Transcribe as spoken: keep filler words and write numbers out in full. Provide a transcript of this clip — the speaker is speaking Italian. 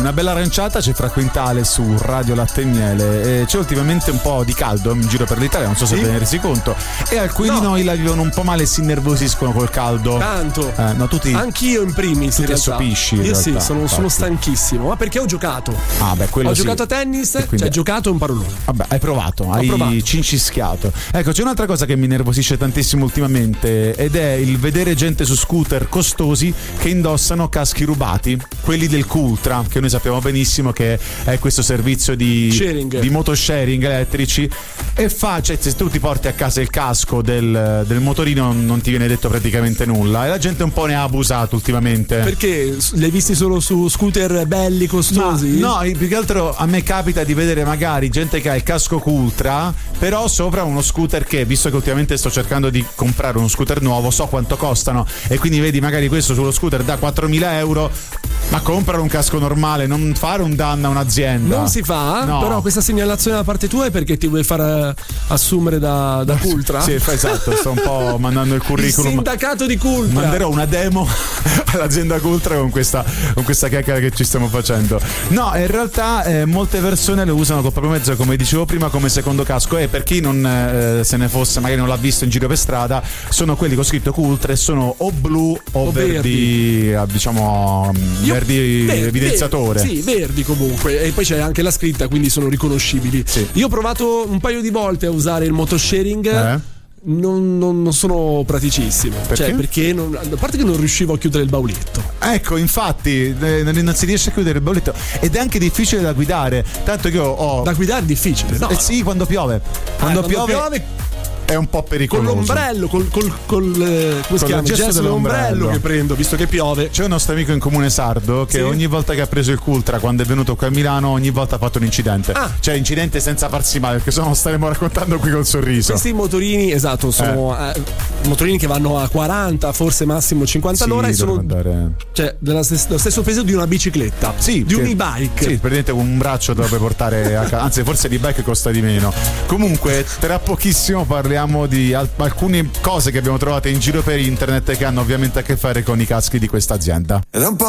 una bella aranciata c'è fra Quintale su Radio Latte e Miele. E c'è ultimamente un po' di caldo in giro per l'Italia, non so se sì? ve ne resi conto. E alcuni no. di noi la vivono un po' male e si innervosiscono col caldo. Tanto. Eh, no, tu ti, Anch'io in primis. Tu in ti realtà. assopisci. In Io realtà, sì, sono, sono stanchissimo. Ma perché ho giocato? Ah, beh, quello ho sì. giocato a tennis, quindi... cioè giocato un parolone. Vabbè, hai provato, ho hai provato. cincischiato. Ecco, c'è un'altra cosa che mi nervosisce tantissimo ultimamente ed è il vedere gente su scooter costosi che indossano caschi rubati, quelli del Cultra, che noi sappiamo benissimo che è questo servizio di, di motosharing elettrici, e fa, cioè se tu ti porti a casa il casco del, del motorino non ti viene detto praticamente nulla, e la gente un po' ne ha abusato ultimamente. Perché li hai visti solo su scooter belli, costosi? Ma, no, più che altro a me capita di vedere magari gente che ha il casco Cultra però sopra uno scooter che, visto che ultimamente sto cercando di comprare uno scooter nuovo, so quanto costano, e quindi vedi magari questo sullo scooter da quattromila euro, ma comprare un casco normale, non fare un danno a un'azienda. Non si fa, no. Però questa segnalazione da parte tua è perché ti vuoi far assumere da, da Cultra? Sì, esatto, sto un po' mandando il curriculum. Il sindacato di Cultra. Manderò una demo all'azienda Cultra con questa, con questa chiacchiera che ci stiamo facendo. No, in realtà eh, molte persone lo usano col proprio mezzo, come dicevo prima, come secondo casco, e per chi non eh, se ne fosse, magari non l'ha visto in giro per strada, sono quelli con scritto Cultra e sono o blu o, o verdi, verdi, diciamo Io, verdi, verdi evidenziatore. Verdi, sì, verdi comunque, e poi c'è anche la scritta, quindi sono riconoscibili. Sì. Io ho provato un paio di volte a usare il motosharing. Eh? Non, non, non sono praticissimo. Perché? Cioè, perché non, a parte che non riuscivo a chiudere il bauletto. Ecco, infatti, eh, non si riesce a chiudere il bauletto ed è anche difficile da guidare. Tanto che io ho. Da guidare è difficile. No, eh, sì, quando piove. Quando, ah, piove, quando piove è un po' pericoloso. Con l'ombrello, col, col, col, eh, come si chiama? Il gesto dell'ombrello che prendo, visto che piove. C'è un nostro amico in comune sardo che sì? ogni volta che ha preso il Cultra, quando è venuto qui a Milano, ogni volta ha fatto un incidente. Ah. Cioè incidente senza farsi male, perché sennò staremo raccontando qui col sorriso. Questi motorini, esatto, sono eh. Eh, motorini che vanno a quaranta, forse massimo cinquanta all'ora, sì, e sono andare... cioè dello stesso, dello stesso peso di una bicicletta, sì, di un e-bike. Sì, praticamente un braccio te lo puoi portare a casa, anzi forse l'e-bike costa di meno. Comunque tra pochissimo parliamo di al- alcune cose che abbiamo trovato in giro per internet che hanno ovviamente a che fare con i caschi di questa azienda. Ed è un po'